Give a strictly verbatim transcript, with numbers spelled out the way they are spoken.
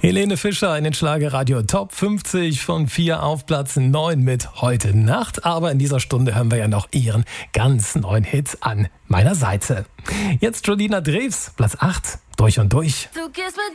Helene Fischer in den Schlagerradio Top fünfzig von vier auf Platz neun mit Heute Nacht. Aber in dieser Stunde hören wir ja noch ihren ganz neuen Hit An meiner Seite. Jetzt Jolina Drews, Platz acht, Durch und Durch. Du gehst mit